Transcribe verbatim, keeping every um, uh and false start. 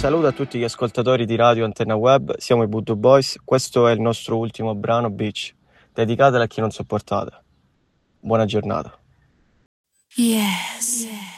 saluto a tutti gli ascoltatori di Radio Antenna Web, siamo i Voodoo Boys, questo è il nostro ultimo brano Beach, dedicatelo a chi non sopportate. Buona giornata. Yes. Yeah.